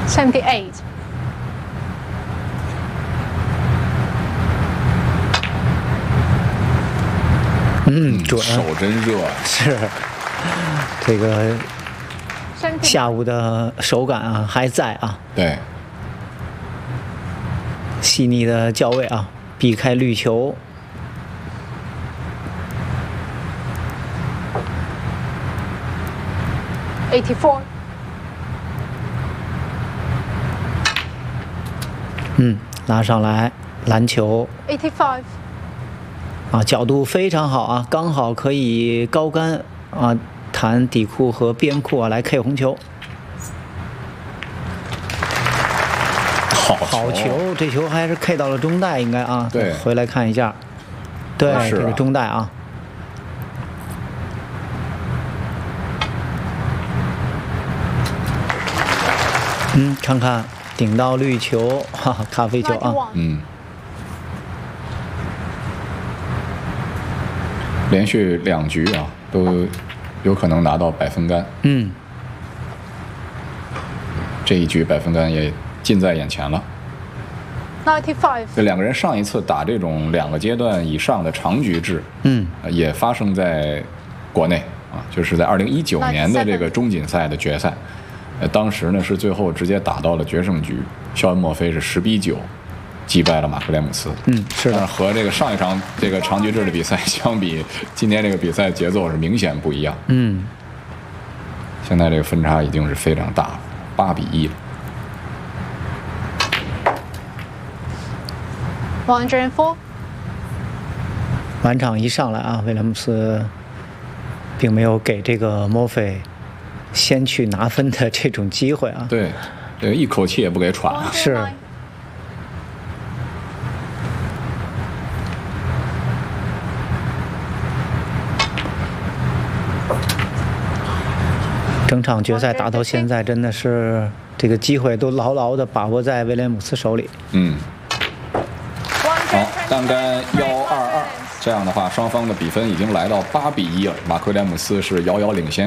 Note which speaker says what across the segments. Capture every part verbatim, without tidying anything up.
Speaker 1: seventy-eight。
Speaker 2: 嗯，准，
Speaker 3: 手真热啊！
Speaker 2: 是这个下午的手感啊还在啊，
Speaker 3: 对，
Speaker 2: 细腻的脚位啊，避开绿球。
Speaker 1: eighty-four。
Speaker 2: 嗯，拉上来篮球。
Speaker 1: eighty-five。
Speaker 2: 啊，角度非常好啊，刚好可以高杆啊，弹底裤和边裤啊来 K 红球。
Speaker 3: 好
Speaker 2: 好球，这球还是 K 到了中带，应该啊。
Speaker 3: 对，
Speaker 2: 回来看一下。对，
Speaker 3: 啊、
Speaker 2: 这个中带啊。嗯，看看顶到绿球，哈哈，咖啡球啊。
Speaker 3: 嗯。连续两局啊，都有可能拿到百分杆。
Speaker 2: 嗯。
Speaker 3: 这一局百分杆也近在眼前了。
Speaker 1: ninety-five。
Speaker 3: 这两个人上一次打这种两个阶段以上的长局制，
Speaker 2: 嗯，
Speaker 3: 也发生在国内啊，就是在二零一九年的这个中锦赛的决赛。呃，当时呢是最后直接打到了决胜局，肖恩·墨菲是十比九击败了马克·莱姆斯。
Speaker 2: 嗯，是的。
Speaker 3: 但是和这个上一场这个长局制的比赛相比，今天这个比赛节奏是明显不一样。
Speaker 2: 嗯。
Speaker 3: 现在这个分差已经是非常大了，八比一了。
Speaker 1: one hundred four。
Speaker 2: 晚场一上来啊，威廉姆斯并没有给这个墨菲先去拿分的这种机会啊。
Speaker 3: 对，这个一口气也不给喘。
Speaker 2: 是。整场决赛打到现在，真的是这个机会都牢牢的把握在威廉姆斯手里。
Speaker 3: 嗯。好，单杆幺二二，这样的话，双方的比分已经来到八比一了。马克·莱姆斯是遥遥领先。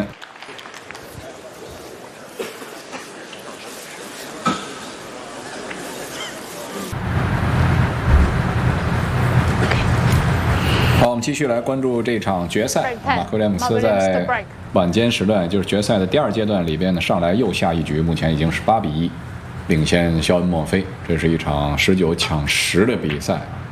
Speaker 3: 好，我们继续来关注这场决赛。马克·莱姆斯在晚间时段，也就是决赛的第二阶段里边呢，上来又下一局，目前已经是八比一，领先肖恩·墨菲。这是一场十九抢十的比赛。